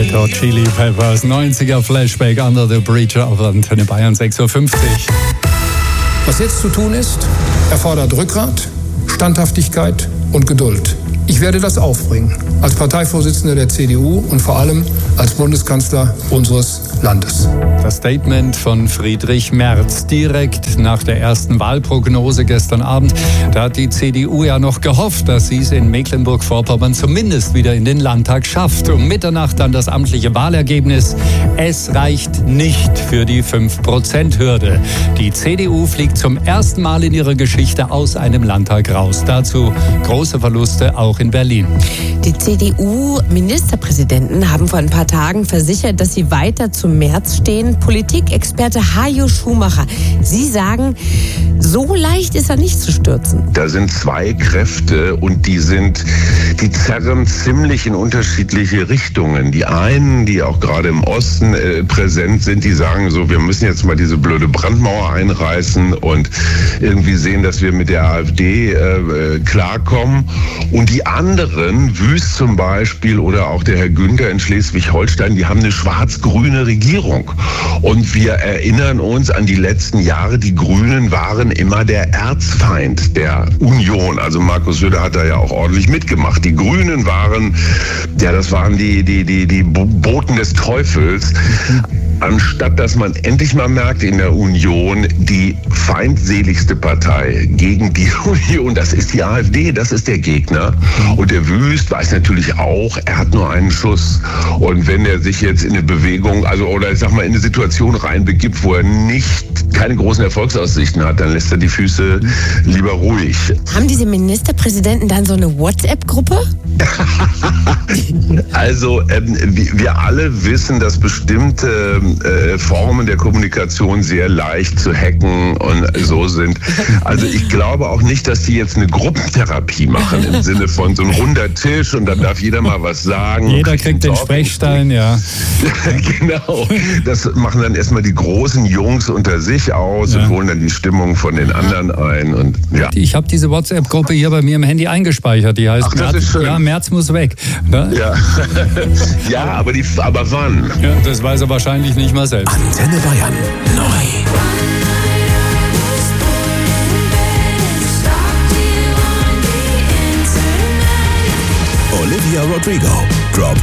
Red Hot Chili Peppers, 90er Flashback Under the Bridge auf Antenne Bayern 6.50 Uhr. Was jetzt zu tun ist, erfordert Rückgrat, Standhaftigkeit und Geduld. Ich werde das aufbringen, als Parteivorsitzender der CDU und vor allem als Bundeskanzler unseres Landes. Das Statement von Friedrich Merz direkt nach der ersten Wahlprognose gestern Abend. Da hat die CDU ja noch gehofft, dass sie es in Mecklenburg-Vorpommern zumindest wieder in den Landtag schafft. Um Mitternacht dann das amtliche Wahlergebnis. Es reicht nicht für die 5%-Hürde. Die CDU fliegt zum ersten Mal in ihrer Geschichte aus einem Landtag raus. Dazu große Verluste auch in Berlin. Die CDU-Ministerpräsidenten haben vor ein paar Tagen versichert, dass sie weiter zum März stehen. Politikexperte Hajo Schumacher, Sie sagen, so leicht ist er nicht zu stürzen. Da sind zwei Kräfte und die zerren ziemlich in unterschiedliche Richtungen. Die einen, die auch gerade im Osten präsent sind, die sagen so, wir müssen jetzt mal diese blöde Brandmauer einreißen und irgendwie sehen, dass wir mit der AfD klarkommen. Und die anderen, Wüst zum Beispiel oder auch der Herr Günther in Schleswig-Holstein, die haben eine schwarz-grüne Regierung. Und wir erinnern uns an die letzten Jahre, die Grünen waren immer der Erzfeind der Union. Also Markus Söder hat da ja auch ordentlich mitgemacht. Die Grünen waren, das waren die Boten des Teufels. Anstatt dass man endlich mal merkt, in der Union die feindseligste Partei gegen die Union, das ist die AfD, das ist der Gegner. Und der Wüst weiß natürlich auch, er hat nur einen Schuss. Und wenn er sich jetzt in eine Bewegung, oder ich sag mal in eine Situation reinbegibt, wo er keine großen Erfolgsaussichten hat, dann lässt er die Füße lieber ruhig. Haben diese Ministerpräsidenten dann so eine WhatsApp-Gruppe? Also wir alle wissen, dass bestimmte Formen der Kommunikation sehr leicht zu hacken und so sind. Also ich glaube auch nicht, dass die jetzt eine Gruppentherapie machen im Sinne von so ein runder Tisch und dann darf jeder mal was sagen. Jeder kriegt den Sprechstein, ja. Genau. Das machen dann erstmal die großen Jungs unter sich aus und holen dann die Stimmung von den anderen ein. Und, ja. Ich habe diese WhatsApp-Gruppe hier bei mir im Handy eingespeichert. Die heißt Merz muss weg. Ne? Ja, ja, aber wann? Ja, das weiß er wahrscheinlich nicht mal selbst. Antenne Bayern neu. Olivia Rodrigo droppt